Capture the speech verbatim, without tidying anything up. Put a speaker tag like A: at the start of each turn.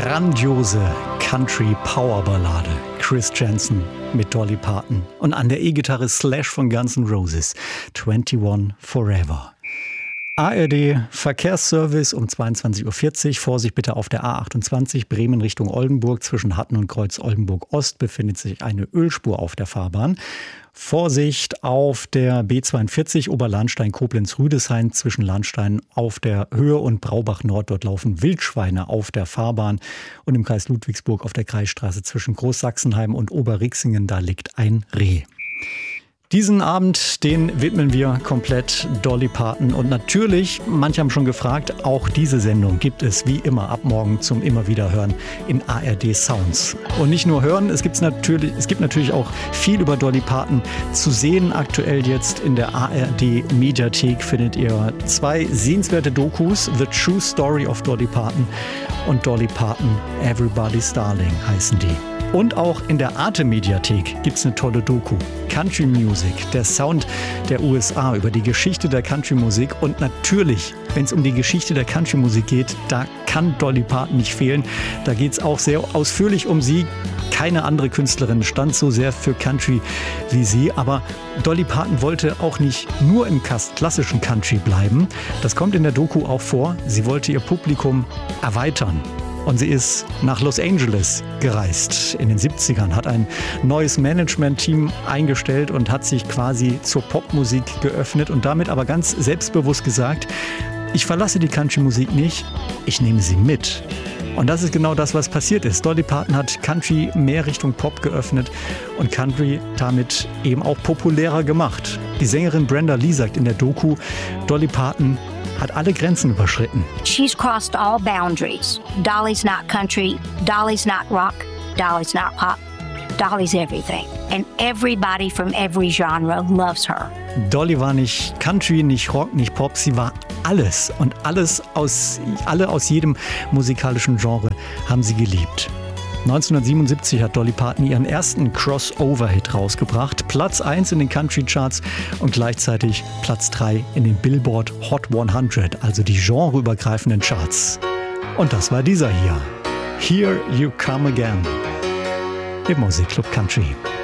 A: grandiose Country-Power-Ballade. Chris Janson mit Dolly Parton. Und an der E-Gitarre Slash von Guns N' Roses. einundzwanzig Forever. A R D Verkehrsservice um zweiundzwanzig Uhr vierzig. Vorsicht bitte auf der A achtundzwanzig Bremen Richtung Oldenburg. Zwischen Hatten und Kreuz Oldenburg Ost befindet sich eine Ölspur auf der Fahrbahn. Vorsicht auf der B zweiundvierzig Oberlahnstein-Koblenz-Rüdesheim zwischen Lahnstein auf der Höhe und Braubach-Nord. Dort laufen Wildschweine auf der Fahrbahn. Und im Kreis Ludwigsburg auf der Kreisstraße zwischen Großsachsenheim und Oberrixingen, da liegt ein Reh. Diesen Abend, den widmen wir komplett Dolly Parton. Und natürlich, manche haben schon gefragt, auch diese Sendung gibt es wie immer ab morgen zum immer wieder hören in A R D Sounds. Und nicht nur hören, es, gibt's natürlich, es gibt natürlich auch viel über Dolly Parton zu sehen. Aktuell jetzt in der A R D Mediathek findet ihr zwei sehenswerte Dokus. The True Story of Dolly Parton und Dolly Parton, Everybody's Darling heißen die. Und auch in der Arte-Mediathek gibt es eine tolle Doku. Country Music, der Sound der U S A, über die Geschichte der Country-Musik. Und natürlich, wenn es um die Geschichte der Country-Musik geht, da kann Dolly Parton nicht fehlen. Da geht es auch sehr ausführlich um sie. Keine andere Künstlerin stand so sehr für Country wie sie. Aber Dolly Parton wollte auch nicht nur im klassischen Country bleiben. Das kommt in der Doku auch vor. Sie wollte ihr Publikum erweitern. Und sie ist nach Los Angeles gereist in den siebzigern, hat ein neues Management-Team eingestellt und hat sich quasi zur Popmusik geöffnet und damit aber ganz selbstbewusst gesagt, ich verlasse die Country-Musik nicht, ich nehme sie mit. Und das ist genau das, was passiert ist. Dolly Parton hat Country mehr Richtung Pop geöffnet und Country damit eben auch populärer gemacht. Die Sängerin Brenda Lee sagt in der Doku, Dolly Parton hat alle Grenzen überschritten.
B: She's crossed all boundaries. Dolly's not country, Dolly's not rock, Dolly's not pop, Dolly's everything. And everybody from every genre loves her.
A: Dolly war nicht Country, nicht Rock, nicht Pop, sie war alles. Und alles aus, alle aus jedem musikalischen Genre haben sie geliebt. neunzehnhundertsiebenundsiebzig hat Dolly Parton ihren ersten Crossover-Hit rausgebracht. Platz eins in den Country-Charts und gleichzeitig Platz drei in den Billboard Hot hundert, also die genreübergreifenden Charts. Und das war dieser hier. Here You Come Again im Musikclub Country.